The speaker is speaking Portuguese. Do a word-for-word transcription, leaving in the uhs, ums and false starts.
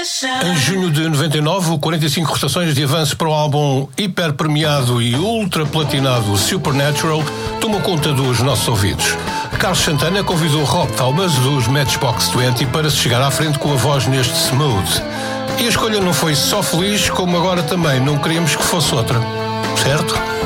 Em junho de noventa e nove, quarenta e cinco rotações de avanço para o álbum hiper premiado e ultra platinado Supernatural tomou conta dos nossos ouvidos. Carlos Santana convidou Rob Thomas dos Matchbox vinte para se chegar à frente com a voz neste Smooth. E a escolha não foi só feliz, como agora também não queríamos que fosse outra. Certo?